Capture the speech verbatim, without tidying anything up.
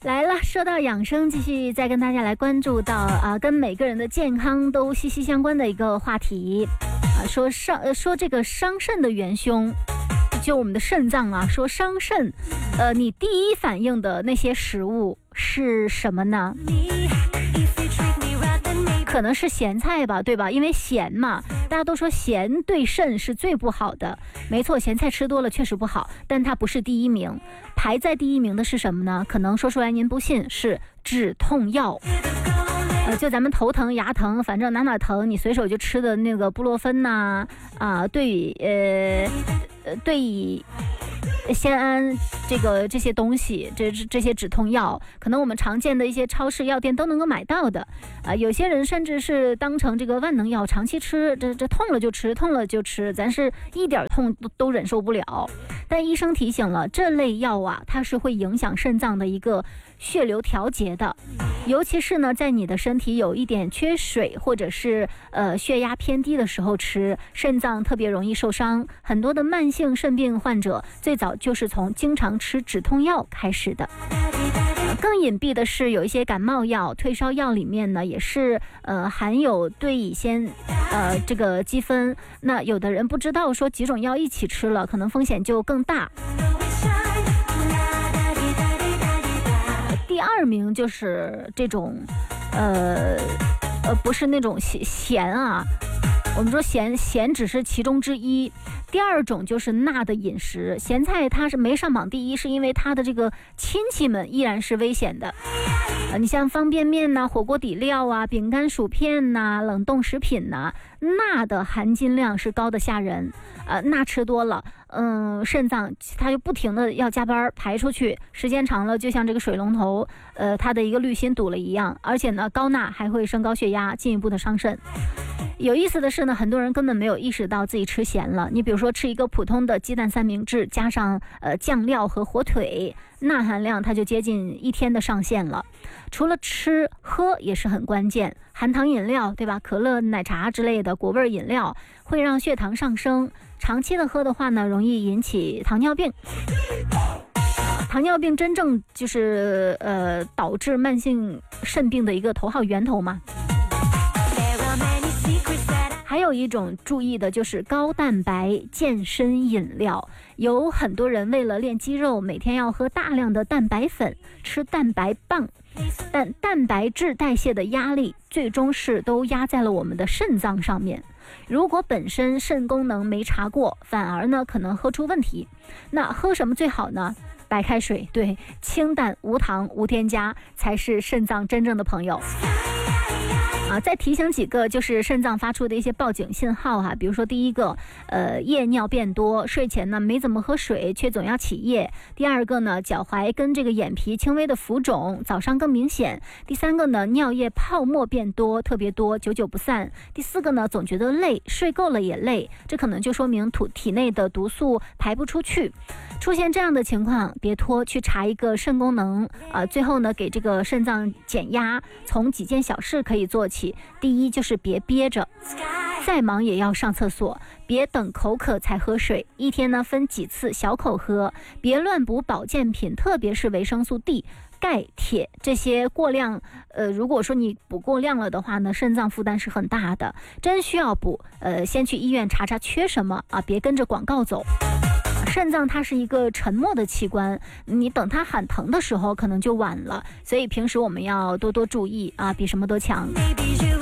来了，说到养生，继续再跟大家来关注到啊，跟每个人的健康都息息相关的一个话题啊，说伤呃说这个伤肾的元凶，就我们的肾脏啊，说伤肾，呃，你第一反应的那些食物是什么呢？可能是咸菜吧，对吧？因为咸嘛，大家都说咸对肾是最不好的。没错，咸菜吃多了确实不好，但它不是第一名。排在第一名的是什么呢？可能说出来您不信，是止痛药。呃，就咱们头疼、牙疼，反正哪哪疼，你随手就吃的那个布洛芬呐，啊，对，呃，呃，对。酰胺这个这些东西，这这些止痛药，可能我们常见的一些超市药店都能够买到的啊、呃。有些人甚至是当成这个万能药，长期吃，这这痛了就吃，痛了就吃，咱是一点痛都都忍受不了。但医生提醒了，这类药啊，它是会影响肾脏的一个血流调节的，尤其是呢，在你的身体有一点缺水或者是呃血压偏低的时候吃，肾脏特别容易受伤。很多的慢性肾病患者最早就是从经常吃止痛药开始的。更隐蔽的是，有一些感冒药、退烧药里面呢，也是呃含有对乙酰呃这个积分。那有的人不知道说几种药一起吃了，可能风险就更大。第二名就是这种呃呃不是那种咸咸啊。我们说咸咸只是其中之一，第二种就是钠的饮食。咸菜它是没上榜第一，是因为它的这个亲戚们依然是危险的。呃，你像方便面呐、火锅底料啊、饼干、薯片呐、冷冻食品呐，钠的含金量是高的吓人。呃，钠吃多了，嗯，肾脏它就不停的要加班排出去，时间长了就像这个水龙头，呃，它的一个滤芯堵了一样。而且呢，高钠还会升高血压，进一步的伤肾。有意思的是呢，很多人根本没有意识到自己吃咸了。你比如说吃一个普通的鸡蛋三明治，加上呃酱料和火腿，钠含量它就接近一天的上限了。除了吃，喝也是很关键。含糖饮料，对吧？可乐、奶茶之类的果味饮料会让血糖上升，长期的喝的话呢，容易引起糖尿病。糖尿病真正就是呃导致慢性肾病的一个头号源头嘛。还有一种注意的就是高蛋白健身饮料，有很多人为了练肌肉，每天要喝大量的蛋白粉，吃蛋白棒，但蛋白质代谢的压力最终是都压在了我们的肾脏上面。如果本身肾功能没查过，反而呢可能喝出问题。那喝什么最好呢？白开水，对，清淡无糖无添加才是肾脏真正的朋友。啊，再提醒几个就是肾脏发出的一些报警信号哈、啊，比如说第一个，呃，夜尿变多，睡前呢没怎么喝水，却总要起夜；第二个呢，脚踝跟这个眼皮轻微的浮肿，早上更明显；第三个呢，尿液泡沫变多，特别多，久久不散；第四个呢，总觉得累，睡够了也累，这可能就说明土体内的毒素排不出去。出现这样的情况，别拖，去查一个肾功能啊、呃。最后呢，给这个肾脏减压，从几件小事可以做起。第一就是别憋着，再忙也要上厕所，别等口渴才喝水，一天呢分几次小口喝，别乱补保健品，特别是维生素 D、钙、铁这些过量，呃，如果说你补过量了的话呢，肾脏负担是很大的，真需要补，呃，先去医院查查缺什么啊，别跟着广告走。肾脏它是一个沉默的器官，你等它喊疼的时候可能就晚了，所以平时我们要多多注意啊，比什么都强。